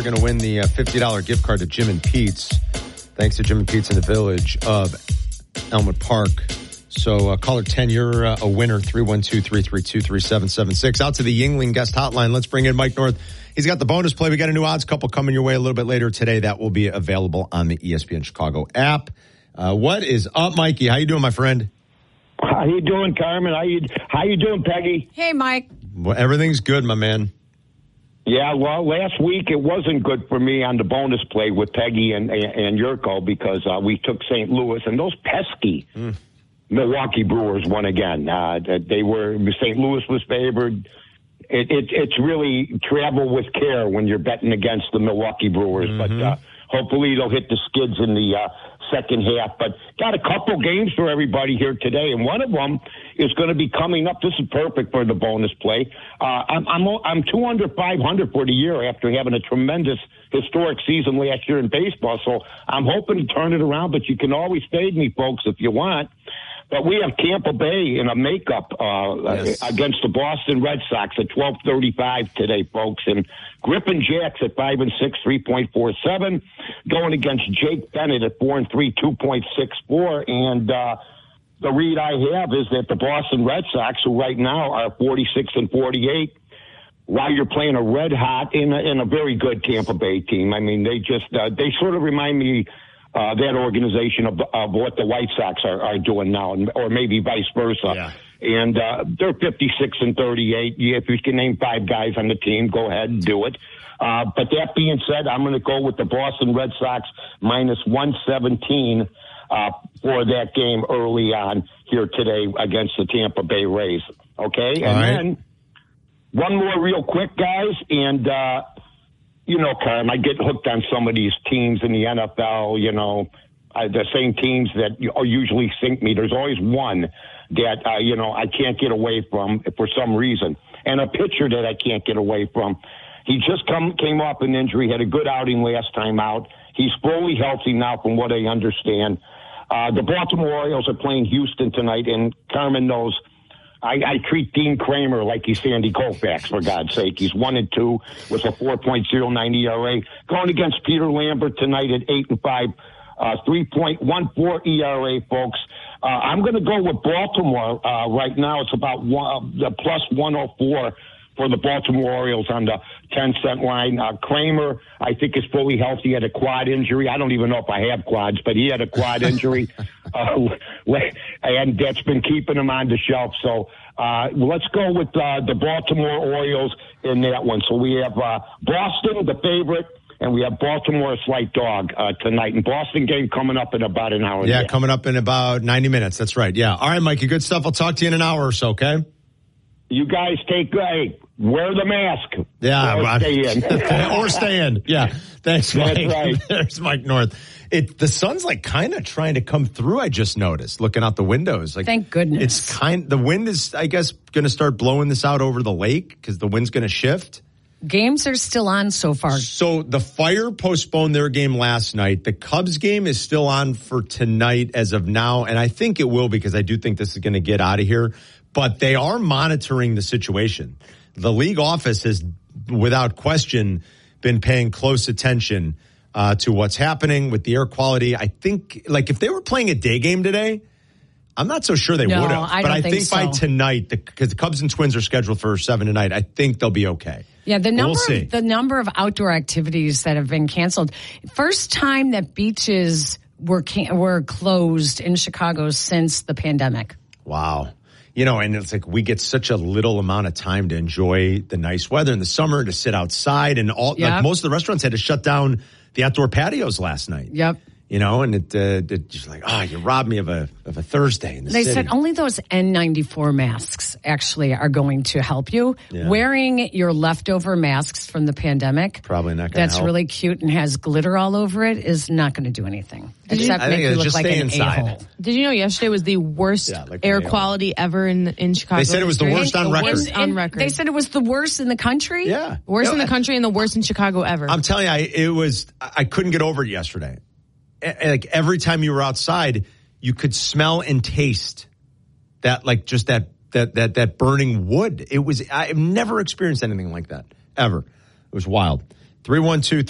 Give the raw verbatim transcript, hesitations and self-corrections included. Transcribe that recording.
you're going to win the uh, fifty dollars gift card to Jim and Pete's. Thanks to Jim and Pete's in the village of Elmwood Park. So uh, caller ten, you're uh, a winner, three one two, three three two, three seven seven six. Out to the Yuengling guest hotline. Let's bring in Mike North. He's got the bonus play. We got a new odds couple coming your way a little bit later today. That will be available on the E S P N Chicago app. Uh, what is up, Mikey? How you doing, my friend? How you doing, Carmen? How you How you doing, Peggy? Hey, Mike. Well, everything's good, my man. Yeah, well, last week it wasn't good for me on the bonus play with Peggy and and, and Yurko because uh, we took Saint Louis, and those pesky mm. Milwaukee Brewers won again. Uh, they were Saint Louis was favored. It, it, it's really travel with care when you're betting against the Milwaukee Brewers, mm-hmm. but uh, hopefully they'll hit the skids in the uh, second half. But got a couple games for everybody here today, and one of them is going to be coming up. This is perfect for the bonus play. Uh, I'm, I'm I'm two under five hundred for the year after having a tremendous historic season last year in baseball. So I'm hoping to turn it around, but you can always fade me, folks, if you want. But we have Tampa Bay in a makeup uh, yes. against the Boston Red Sox at twelve thirty-five today, folks. And Griffin Jacks at five and six, three point four seven, going against Jake Bennett at four and three, two point six four. And uh, the read I have is that the Boston Red Sox, who right now are forty-six and forty-eight, while you're playing a red hot in a, in a very good Tampa Bay team. I mean, they just uh, they sort of remind me. Uh, that organization of, of what the White Sox are, are doing now, or maybe vice versa. Yeah. And uh, they're fifty-six and thirty-eight. Yeah, if you can name five guys on the team, go ahead and do it. Uh, but that being said, I'm going to go with the Boston Red Sox minus one seventeen uh, for that game early on here today against the Tampa Bay Rays. Okay? All and right. then one more real quick, guys, and uh, you know, Carm, I get hooked on some of these teams in the N F L, you know, uh, the same teams that usually sink me. There's always one that, uh, you know, I can't get away from for some reason. And a pitcher that I can't get away from. He just come, came off an injury, had a good outing last time out. He's fully healthy now from what I understand. Uh, the Baltimore Orioles are playing Houston tonight, and Carmen knows I, I treat Dean Kramer like he's Sandy Koufax, for God's sake. He's one and two with a four point oh nine E R A. Going against Peter Lambert tonight at eight and five, uh, three point one four E R A, folks. Uh, I'm going to go with Baltimore uh, right now. It's about one, uh, plus one oh four for the Baltimore Orioles on the ten cent line. Uh, Kramer, I think, is fully healthy. He had a quad injury. I don't even know if I have quads, but he had a quad injury. uh, and that's been keeping him on the shelf. So uh, let's go with uh, the Baltimore Orioles in that one. So we have uh, Boston, the favorite, and we have Baltimore, a slight dog uh, tonight. And Boston game coming up in about an hour. Yeah, coming up in about ninety minutes. That's right. Yeah. All right, Mikey, good stuff. I'll talk to you in an hour or so, okay? You guys take, hey, wear the mask. Yeah. Or stay in. or stay in. Yeah. Thanks, Mike. That's right. There's Mike North. It, the sun's like kind of trying to come through, I just noticed, looking out the windows. Like, thank goodness. It's kind, the wind is, I guess, going to start blowing this out over the lake because the wind's going to shift. Games are still on so far. So the Fire postponed their game last night. The Cubs game is still on for tonight as of now, and I think it will because I do think this is going to get out of here. But they are monitoring the situation. The league office has, without question, been paying close attention uh, to what's happening with the air quality. I think, like, if they were playing a day game today, I'm not so sure they no, would have. I but don't I think, think so. by tonight, because the, the Cubs and Twins are scheduled for seven tonight, I think they'll be okay. Yeah, the number we'll of, the number of outdoor activities that have been canceled. First time that beaches were can, were closed in Chicago since the pandemic. Wow. You know, and it's like we get such a little amount of time to enjoy the nice weather in the summer, to sit outside, and all. Yep. Like most of the restaurants had to shut down the outdoor patios last night. Yep. You know, and it, uh, it just like, oh, you robbed me of a of a Thursday in the they city. said only those N ninety-four masks actually are going to help you. Yeah. Wearing your leftover masks from the pandemic, probably not going to That's help. really cute and has glitter all over it, is not going to do anything. Did except you, make you you look just like stay an inside. a-hole. Did you know yesterday was the worst Yeah, like air an a-hole. quality ever in in Chicago? They said it was the worst on The record. worst And- on and record. They said it was the worst in the country? Yeah. worst You in know, the country and the worst in Chicago ever. I'm telling you, I, it was, I couldn't get over it yesterday. Like every time you were outside, you could smell and taste that, like just that, that, that, that burning wood. It was, I've never experienced anything like that ever. It was wild. three one two